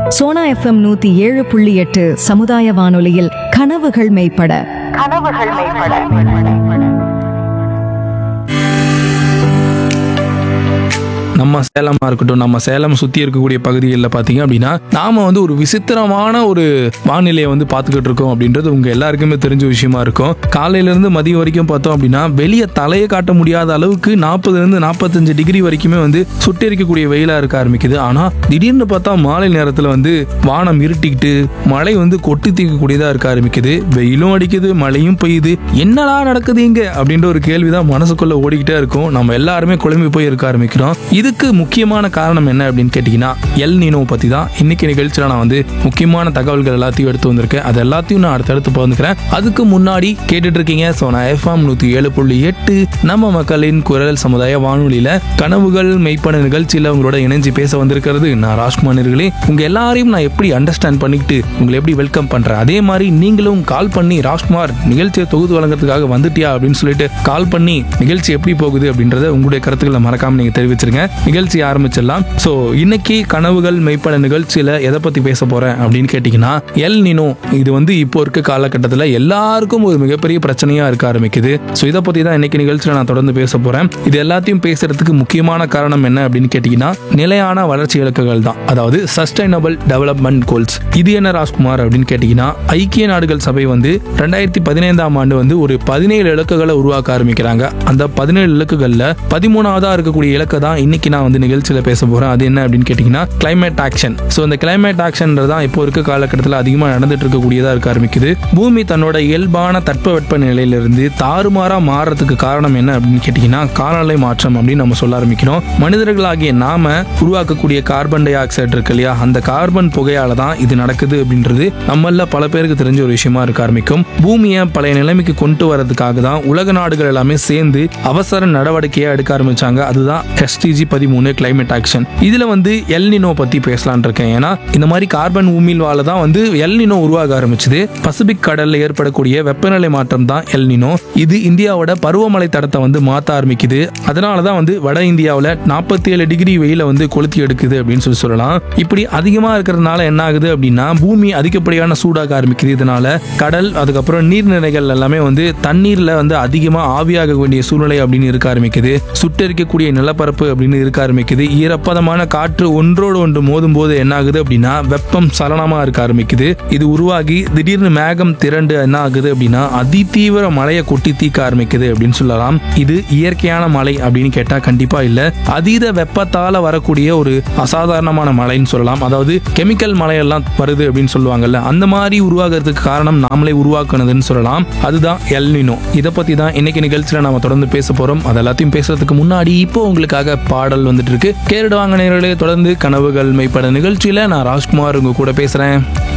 Sona FM 107.8 சமுதாய வானொலியில் கனவுகள் மெய்ப்பட. நம்ம சேலமா இருக்கட்டும், நம்ம சேலம் சுற்றி இருக்கக்கூடிய பகுதிகளில் பார்த்தீங்க அப்படின்னா நாம வந்து ஒரு விசித்திரமான ஒரு வானிலையை வந்து பார்த்துக்கிட்டு இருக்கோம் அப்படின்றது உங்க எல்லாருக்குமே தெரிஞ்ச விஷயமா இருக்கும். காலையிலேருந்து மதியம் வரைக்கும் பார்த்தோம் அப்படின்னா வெளியே தலையை காட்ட முடியாத அளவுக்கு 40 to 45 டிகிரி வரைக்குமே வந்து சுட்டெரிக்கக்கூடிய வெயிலாக இருக்க ஆரம்பிக்குது. ஆனால் திடீர்னு பார்த்தா மாலை நேரத்தில் வந்து வானம் இருட்டிக்கிட்டு மழை வந்து கொட்டி தீர்க்கக்கூடியதாக இருக்க ஆரம்பிக்குது. வெயிலும் அடிக்குது, மழையும் பெய்யுது. என்னடா நடக்குது இங்க அப்படின்ற ஒரு கேள்விதான் மனசுக்குள்ள ஓடிக்கிட்டே இருக்கும். நம்ம எல்லாருமே குழம்பி போய் இருக்க ஆரம்பிக்கிறோம். இதுக்கு முக்கியமான காரணம் என்ன அப்படின்னு கேட்டீங்கன்னா எல் நீனோ பத்தி தான் இன்னைக்கு நிகழ்ச்சியில நான் வந்து முக்கியமான தகவல்கள் எல்லாத்தையும் எடுத்து வந்திருக்கேன். அது எல்லாத்தையும் நான் அடுத்தடுத்து பகிர்ந்துக்கிறேன். அதுக்கு முன்னாடி கேட்டுட்டு இருக்கீங்க சோனா எஃப்எம் 107.8 நம்ம மக்களின் குரல் சமுதாய வானொலியில கனவுகள் மெய்ப்பன நிகழ்ச்சியில உங்களோட இணைஞ்சு பேச வந்திருக்கிறது நான் ராஜ்குமார். உங்க எல்லாரையும் நான் எப்படி அண்டர்ஸ்டாண்ட் பண்ணிக்கிட்டு உங்களை எப்படி வெல்கம் பண்றேன், அதே மாதிரி நீங்களும் கால் பண்ணி ராஜ்குமார் நிகழ்ச்சியை தொகுத்து வழங்குறதுக்காக வந்துட்டியா அப்படின்னு சொல்லிட்டு கால் பண்ணி நிகழ்ச்சி எப்படி போகுது அப்படின்றத உங்களுடைய கருத்துக்களை மறக்காம நீங்க தெரிவிச்சிருங்க. நிகழ்ச்சி ஆரம்பிச்சிடலாம். சோ இன்னைக்கு கனவுகள் மெய்ப்பட நிகழ்ச்சியில எதை பத்தி பேச போறேன் அப்படின்னு கேட்டீங்கன்னா எல் நீனோ. இது வந்து இப்போ இருக்க காலகட்டத்தில் எல்லாருக்கும் ஒரு மிகப்பெரிய பிரச்சனையா இருக்க ஆரம்பிக்குது. சோ இதை பத்தி தான் இன்னைக்கு நிகழ்ச்சியில நான் தொடர்ந்து பேச போறேன். இது எல்லாத்தையும் பேசுறதுக்கு முக்கியமான காரணம் என்ன அப்படின்னு கேட்டீங்கன்னா நிலையான வளர்ச்சி இலக்குகள் தான், அதாவது சஸ்டைனபிள் டெவலப்மெண்ட் கோல்ஸ். இது என்ன ராஜ்குமார் அப்படின்னு கேட்டீங்கன்னா ஐக்கிய நாடுகள் சபை வந்து 2015 ஆண்டு வந்து ஒரு 17 இலக்குகளை உருவாக்க ஆரம்பிக்கிறாங்க. அந்த 17 இலக்குகள்ல 13ஆவதா இருக்கக்கூடிய இலக்கை தான் இன்னைக்கு நான் வந்து நிகழ்ச்சியில பேச போறேன். அது என்ன அப்படின்னு கேட்டீங்கன்னா கிளைமேட் ஆக்ஷன். சோ இந்த கிளைமேட் ஆக்ஷன்தான் இப்போ இருக்க காலகட்டத்தில் அதிகமா நடந்துட்டு இருக்கக்கூடியதா இருக்க ஆரம்பிக்குது. பூமி தன்னோட இயல்பான தட்பவெட்ப நிலையிலிருந்து தாறுமாறா மாறதுக்கு காரணம் என்ன அப்படின்னு கேட்டீங்கன்னா காலநிலை மாற்றம் அப்படின்னு நம்ம சொல்ல ஆரம்பிக்கிறோம். மனிதர்களாகிய நாம உருவாக்கக்கூடிய கார்பன் டை ஆக்சைடு இருக்கு இல்லையா, அந்த கார்பன் புகையால தான் இது நடக்குது அப்படின்றது நம்மள பல பேருக்கு தெரிஞ்ச ஒரு விஷயமா இருக்க ஆரம்பிக்கும். பூமியை பழைய நிலைமைக்கு கொண்டு வரதுக்காக தான் உலக நாடுகள் எல்லாமே சேர்ந்து அவசர நடவடிக்கையை எடுக்க ஆரம்பிச்சாங்க. அதுதான் SDG 13 கிளைமேட் ஆக்ஷன். இதுல வந்து எல் நீனோ பத்தி பேசலான் இருக்கேன். ஏன்னா இந்த மாதிரி கார்பன் உமிழ்வால தான் வந்து எல் நீனோ உருவாக ஆரம்பிச்சது. பசிபிக் கடல்ல ஏற்படக்கூடிய வெப்பநிலை மாற்றம் தான் எல் நீனோ. இது இந்தியாவோட பருவமழை தடத்தை வந்து மாற்ற ஆரம்பிக்குது. அதனாலதான் வந்து வட இந்தியாவில் 47 டிகிரி வெயில வந்து கொளுத்தி எடுக்குது அப்படின்னு சொல்லலாம். இப்படி அதிகமா இருக்கிறதுனால என்ன ஆகுது அப்படின்னா பூமி அதிகப்படியான சூடாக ஆரம்பிக்குது. இதனால கடல் அதுக்கப்புறம் நீர்நிலைகள் எல்லாமே வந்து தண்ணீர்ல வந்து அதிகமா ஆவியாக வேண்டிய சூழ்நிலை அப்படின்னு இருக்க ஆரம்பிக்குது. சுட்டெரிக்கக்கூடிய நிலப்பரப்பு அப்படின்னு இருக்க ஆரம்பிக்குது. ஈரப்பதமான காற்று ஒன்றோடு ஒன்று மோதும் போது என்ன ஆகுது அப்படின்னா வெப்பம் சலனமா இருக்க ஆரம்பிக்குது. இது உருவாகி திடீர்னு மேகம் திரண்டு என்ன ஆகுது அப்படின்னா அதிதீவிர மழையை கொட்டி தீக்க ஆரம்பிக்குது அப்படின்னு சொல்லலாம். இது இயற்கையான மழை அப்படின்னு கேட்டா கண்டிப்பா இல்ல, அதீத வெப்பத்தால வரக்கூடிய ஒரு அசாதாரணமான மழைன்னு சொல்லலாம். அதாவது கெமிக்கல் மழையெல்லாம் வருது அப்படின்னு சொல்லுவாங்கல்ல, அந்த மாதிரி உருவாகிறதுக்கு காரணம் நாமளே உருவாக்குனதுன்னு சொல்லலாம். அதுதான் எல் நீனோ. இதை பத்தி தான் இன்னைக்கு நிகழ்ச்சியில நாம தொடர்ந்து பேச போறோம். அது எல்லாத்தையும் பேசுறதுக்கு முன்னாடி இப்போ உங்களுக்காக பாடல் வந்துட்டு இருக்கு. கேரடு வாங்க நேரர்களே, தொடர்ந்து கனவுகள் மெய்ப்பட நிகழ்ச்சியில நான் ராஜ்குமார் உங்க கூட பேசுறேன்.